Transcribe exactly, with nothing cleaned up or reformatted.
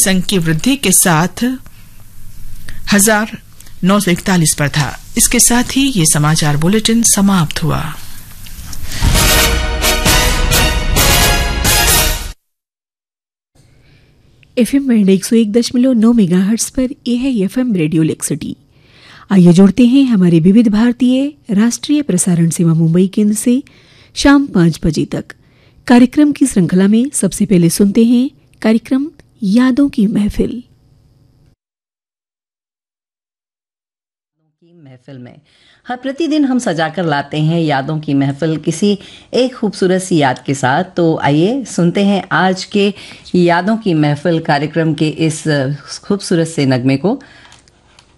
इक्कीस अंक की वृद्धि के साथ हजार नौ सौ इकतालीस पर था। इसके साथ ही ये समाचार बुलेटिन समाप्त हुआ। एफएम बैंड एक सौ एक दशमलव नौ मेगाहर्ट्ज पर यह है एफएम रेडियो लेक सिटी। आइए जोड़ते हैं हमारे विविध भारतीय राष्ट्रीय प्रसारण सेवा मुंबई केंद्र से शाम पाँच बजे तक कार्यक्रम की श्रृंखला में सबसे पहले सुनते हैं कार्यक्रम यादों की महफिल। महफिल में हर प्रतिदिन हम सजाकर लाते हैं यादों की महफिल किसी एक खूबसूरत सी याद के साथ। तो आइए सुनते हैं आज के यादों की महफिल कार्यक्रम के इस खूबसूरत से नगमे को।